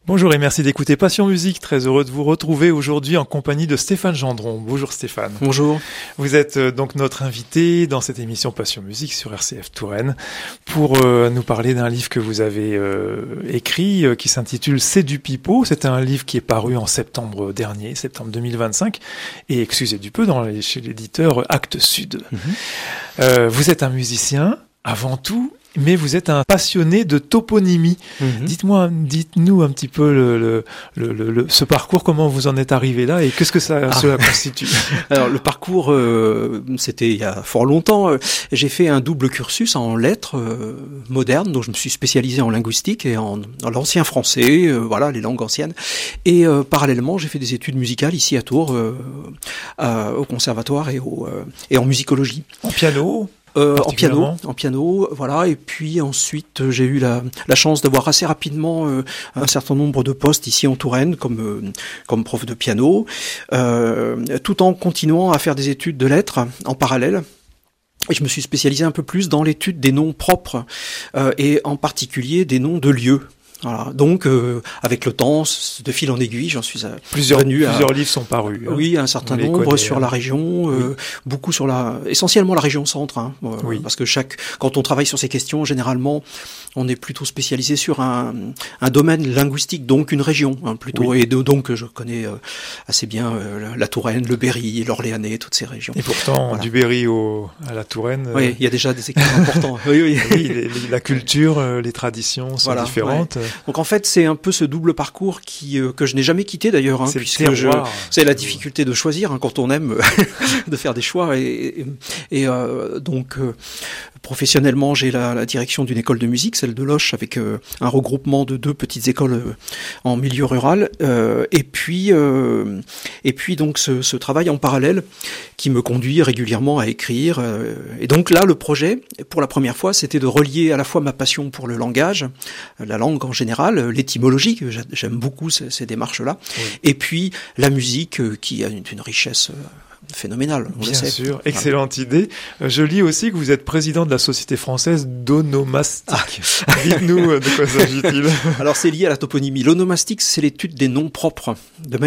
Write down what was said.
Bonjour et merci d'écouter Passion Musique. Très heureux de vous retrouver aujourd'hui en compagnie de Stéphane Gendron. Bonjour Stéphane. Bonjour. Vous êtes donc notre invité dans cette émission Passion Musique sur RCF Touraine pour nous parler d'un livre que vous avez écrit qui s'intitule C'est du pipeau. C'est un livre qui est paru en septembre dernier, septembre 2025 et excusez du peu chez l'éditeur Actes Sud. Vous êtes un musicien avant tout, mais vous êtes un passionné de toponymie. Dites-nous un petit peu ce parcours, comment vous en êtes arrivé là et qu'est-ce que cela constitue. Alors le parcours, c'était il y a fort longtemps. J'ai fait un double cursus en lettres modernes, donc je me suis spécialisé en linguistique et en l'ancien français, voilà les langues anciennes. Et parallèlement, j'ai fait des études musicales ici à Tours, au conservatoire et en musicologie. En piano. En piano, voilà. Et puis ensuite, j'ai eu la chance d'avoir assez rapidement un certain nombre de postes ici en Touraine comme prof de piano, tout en continuant à faire des études de lettres en parallèle. Et je me suis spécialisé un peu plus dans l'étude des noms propres et en particulier des noms de lieux. Voilà. Donc, avec le temps, de fil en aiguille, j'en suis plusieurs livres sont parus. Oui, un certain nombre sur la région, beaucoup sur essentiellement la région centre. Parce que quand on travaille sur ces questions, généralement, on est plutôt spécialisé sur un domaine linguistique, donc une région plutôt. Oui. Et donc, je connais assez bien la Touraine, le Berry, l'Orléanais, toutes ces régions. Et pourtant, voilà. Du Berry à la Touraine. Oui, il y a déjà des écarts importants. Oui. La culture, les traditions sont différentes. Ouais. Donc en fait, c'est un peu ce double parcours que je n'ai jamais quitté d'ailleurs, puisque c'est la difficulté de choisir quand on aime de faire des choix donc professionnellement, j'ai la direction d'une école de musique, celle de Loches, avec un regroupement de 2 petites écoles en milieu rural, et puis donc ce travail en parallèle qui me conduit régulièrement à écrire. Et donc là, le projet, pour la première fois, c'était de relier à la fois ma passion pour le langage, la langue en général, l'étymologie, que j'aime beaucoup ces démarches-là, et puis la musique qui a une richesse phénoménal. Bien sûr, excellente idée. Je lis aussi que vous êtes président de la Société française d'onomastique. Dites-nous de quoi s'agit-il. Alors c'est lié à la toponymie. L'onomastique, c'est l'étude des noms propres, de